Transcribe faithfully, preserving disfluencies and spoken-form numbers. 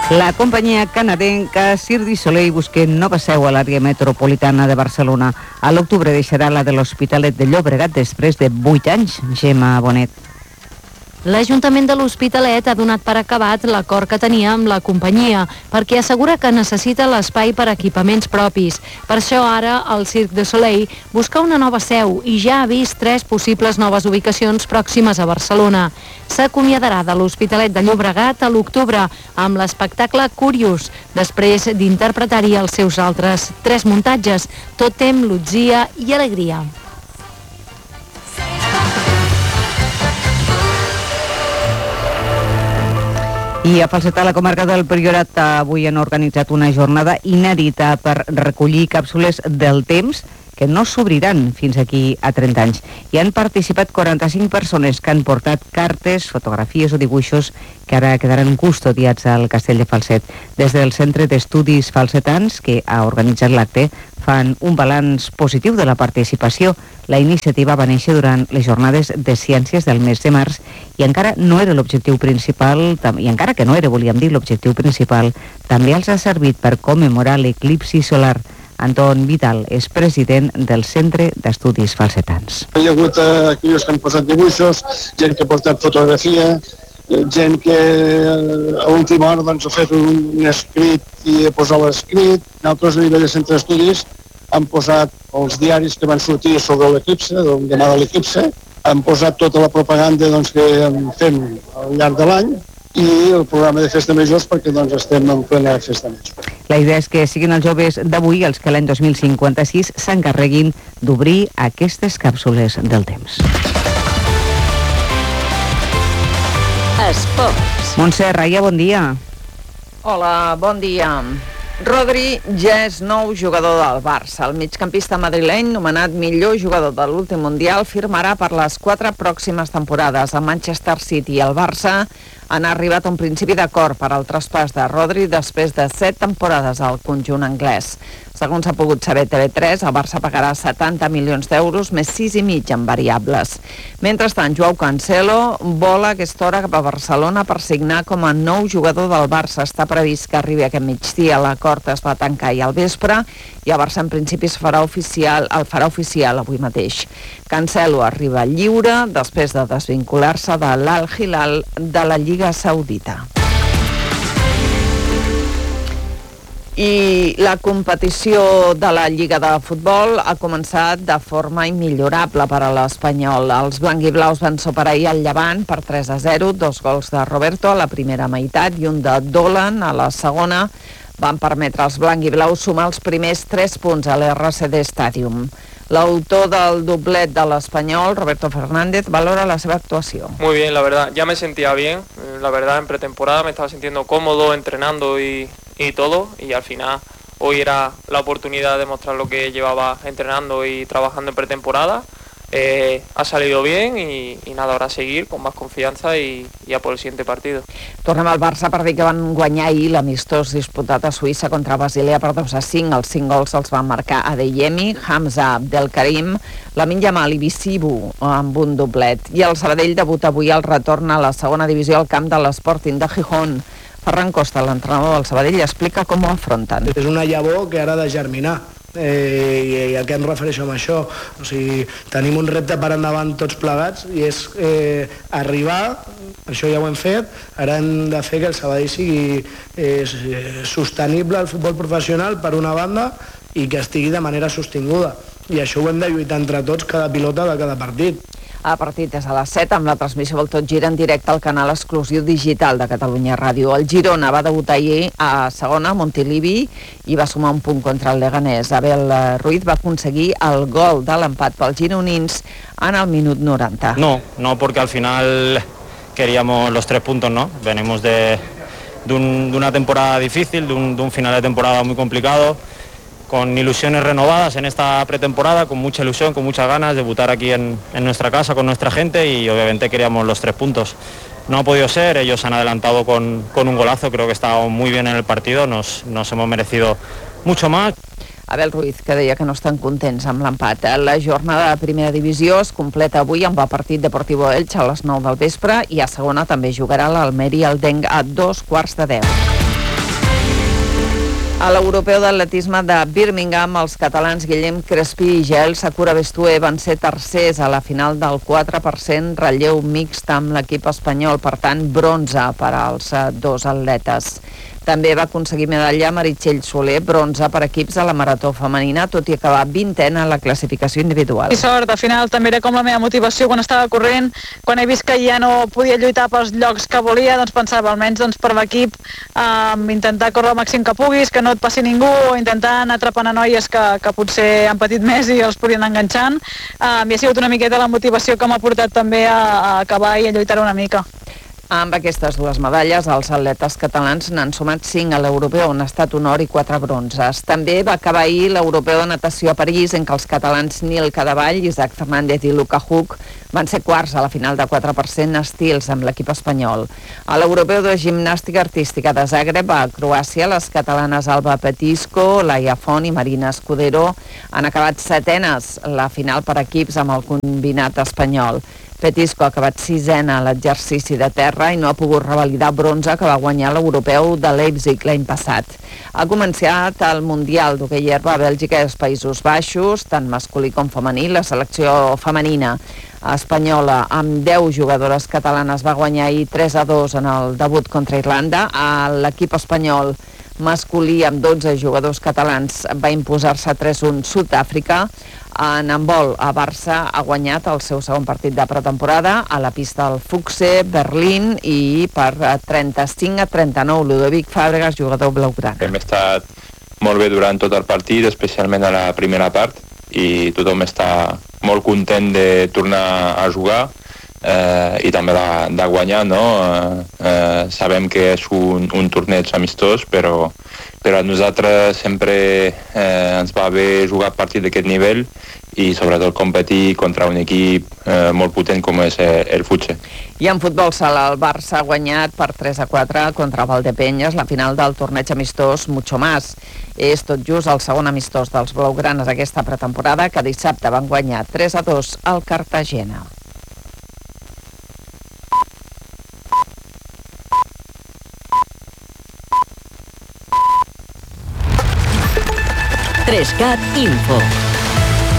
La companyia canadenca Cirque du Soleil busca nova seu a l'àrea metropolitana de Barcelona. A l'octubre deixarà la de l'Hospitalet de Llobregat després de vuit anys. Gemma Bonet. L'Ajuntament de l'Hospitalet ha donat per acabat l'acord que tenia amb la companyia, perquè assegura que necessita l'espai per a equipaments propis. Per això ara el Cirque du Soleil busca una nova seu i ja ha vist tres possibles noves ubicacions pròximes a Barcelona. S'acomiadarà de l'Hospitalet de Llobregat a l'octubre amb l'espectacle Curious, després d'interpretar-hi els seus altres tres muntatges, Tòtem, Lutzia i Alegria. I a Falset, a la comarca del Priorat, avui han organitzat una jornada inèdita per recollir càpsules del temps que no s'obriran fins aquí a trenta anys. Hi han participat quaranta-cinc persones que han portat cartes, fotografies o dibuixos que ara quedaran custodiats al Castell de Falset. Des del Centre d'Estudis Falsetans, que ha organitzat l'acte, fan un balanç positiu de la participació. La iniciativa va néixer durant les jornades de ciències del mes de març i encara no era l'objectiu principal, i encara que no era, volíem dir, l'objectiu principal, també els ha servit per commemorar l'eclipsi solar. Anton Vidal és president del Centre d'Estudis Falsetans. Hi ha hagut eh, aquells que han posat dibuixos, gent que ha portat fotografia, gent que eh, a última hora doncs, ha fet un escrit i ha posat l'escrit. Nosaltres a nivell de Centre d'Estudis han posat els diaris que van sortir sobre l'eclipse, del demà de l'eclipse, han posat tota la propaganda doncs, que fem al llarg de l'any i el programa de festa majors perquè doncs, estem en plena festa major. La idea és que siguin els joves d'avui els que l'any dos mil cinquanta-sis s'encarreguin d'obrir aquestes càpsules del temps. Esports. Montse Raia, bon dia. Hola, bon dia. Rodri ja és nou jugador del Barça. El migcampista madrileny, nomenat millor jugador de l'últim Mundial, firmarà per les quatre pròximes temporades. A Manchester City i el Barça han arribat a un principi d'acord per al traspàs de Rodri després de set temporades al conjunt anglès. Segons s'ha pogut saber T V tres, el Barça pagarà setanta milions d'euros més sis i mig en variables. Mentrestant, Joao Cancelo vola aquesta hora cap a Barcelona per signar com a nou jugador del Barça. Està previst que arribi aquest migdia. L'acord es va tancar ahir al vespre i el Barça en principi es farà oficial, el farà oficial avui mateix. Cancelo arriba lliure després de desvincular-se de l'Al Hilal de la Lliga Saudita. I la competició de la Lliga de Futbol ha començat de forma immillorable per a l'Espanyol. Els blanc-i-blaus van superar ahir el Llevant per tres a zero, dos gols de Roberto a la primera meitat i un de Dolan a la segona. Van permetre als blanc-i-blaus sumar els primers tres punts a l'R C D Stadium. L'autor del doblet de l'Espanyol, Roberto Fernández, valora la seva actuació. Muy bien, la verdad, ya me sentía bien, la verdad en pretemporada me estaba sintiendo cómodo entrenando y, y todo, y al final hoy era la oportunidad de mostrar lo que llevaba entrenando y trabajando en pretemporada. Eh, ha salido bien i, i nada, ahora a seguir con más confianza y, y a por el siguiente partido. Tornem al Barça per dir que van guanyar ahir l'amistós disputat a Suïssa contra Basilea per dos a cinc. Els cinc gols els van marcar Adeyemi, Hamza Abdelkarim, Lamine Yamal i Bissibu amb un doblet. I el Sabadell debuta avui al retorn a la segona divisió al camp de l'Sporting de Gijón. Ferran Costa, l'entrenador del Sabadell, explica com ho afronten. És una llavor que ara ha de germinar. Eh, i a què em refereixo amb això? O sigui, tenim un repte per endavant tots plegats i és eh, arribar, això ja ho hem fet, ara hem de fer que el Sabadell sigui eh, sostenible al futbol professional per una banda i que estigui de manera sostinguda, i això ho hem de lluitar entre tots cada pilota de cada partit. El partit és a les set amb la transmissió del Tot Gira en directe al canal exclusiu digital de Catalunya Ràdio. El Girona va debutar ahir a segona, a Montilivi, i va sumar un punt contra el Leganés. Abel Ruiz va aconseguir el gol de l'empat pels gironins en el minut noventa. No, no, porque al final queríamos los tres puntos, ¿no? Venimos de, de, un, de una temporada difícil, de un, de un final de temporada muy complicado, con ilusiones renovadas en esta pretemporada, con mucha ilusión, con muchas ganas de debutar aquí en, en nuestra casa con nuestra gente y obviamente queríamos los tres puntos. No ha podido ser, ellos han adelantado con, con un golazo, creo que estábamos muy bien en el partido, nos, nos hemos merecido mucho más. Abel Ruiz, que deia que no estan contents amb l'empat. La jornada de primera divisió es completa avui amb el partit Deportivo Elche a les nou del vespre i a segona també jugarà l'Almeria al Deng a dos quarts de deu. A l'europeu d'atletisme de Birmingham, els catalans Guillem Crespí i Jael Sakura Bestué van ser tercers a la final del quatre per cent relleu mixt amb l'equip espanyol, per tant, bronze per als dos atletes. També va aconseguir medalla Meritxell Soler, bronze per equips a la marató femenina, tot i acabar vintena en la classificació individual. I sort, al final també era com la meva motivació quan estava corrent, quan he vist que ja no podia lluitar pels llocs que volia, doncs pensava almenys doncs, per l'equip eh, intentar córrer el màxim que puguis, que no et passi ningú, o intentar anar atrapant a noies que, que potser han patit més i els podien anar enganxant. Eh, I ha sigut una miqueta la motivació que m'ha portat també a, a acabar i a lluitar una mica. Amb aquestes dues medalles, els atletes catalans n'han sumat cinc a l'europeu, on ha estat un or i quatre bronzes. També va acabar ahir l'europeu de natació a París, en què els catalans Nil Cadevall, Isaac Fernández i Luca Huck van ser quarts a la final de quatre per cent estils amb l'equip espanyol. A l'europeu de gimnàstica artística de Zagreb, a Croàcia, les catalanes Alba Petisco, Laia Font i Marina Escudero han acabat setenes la final per equips amb el combinat espanyol. Petisco ha acabat sisena a l'exercici de terra i no ha pogut revalidar bronze que va guanyar l'europeu de Leipzig l'any passat. Ha començat el Mundial d'hoquei herba a Bèlgica i els Països Baixos, tant masculí com femení. La selecció femenina espanyola amb deu jugadores catalanes va guanyar ahir tres a dos en el debut contra Irlanda. L'equip espanyol masculí amb dotze jugadors catalans va imposar-se tres a un Sud-àfrica. En handbol, a Barça ha guanyat el seu segon partit de pretemporada a la pista del Fuchse, Berlín, i per trenta-cinc a trenta-nou, Ludovic Fàbregas, jugador blaugrana. Hem estat molt bé durant tot el partit, especialment a la primera part, i tothom està molt content de tornar a jugar eh, i també de, de guanyar, no? Eh, eh, sabem que és un, un torneig amistós, però, però a nosaltres sempre eh, ens va bé jugar a partir d'aquest nivell i sobretot competir contra un equip eh, molt potent com és el Fuchse. I en futbol sala, el Barça ha guanyat per tres a quatre contra Valdepeñas la final del torneig amistós Mucho Más. És tot just el segon amistós dels blaugranes aquesta pretemporada, que dissabte van guanyar tres a dos al Cartagena. tres cat Info.